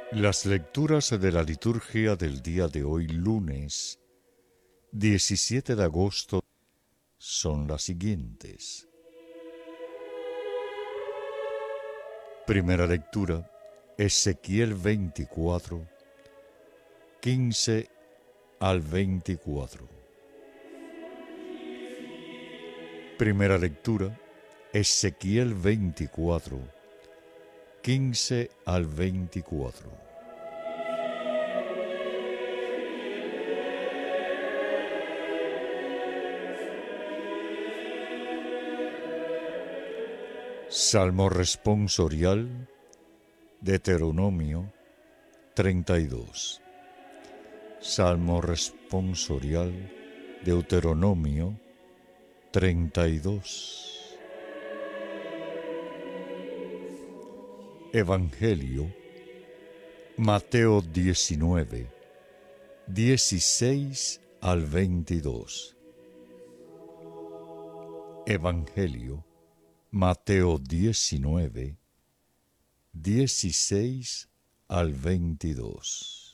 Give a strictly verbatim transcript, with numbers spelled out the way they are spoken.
Las lecturas de la liturgia del día de hoy, lunes diecisiete de agosto, son las siguientes. Primera lectura, Ezequiel veinticuatro, quince al veinticuatro. Primera lectura, Ezequiel veinticuatro, quince al veinticuatro. Salmo responsorial, Deuteronomio treinta y dos. Salmo responsorial, Deuteronomio treinta y dos. Evangelio, Mateo diecinueve, dieciséis al veintidós. Evangelio, Mateo diecinueve, dieciséis al veintidós.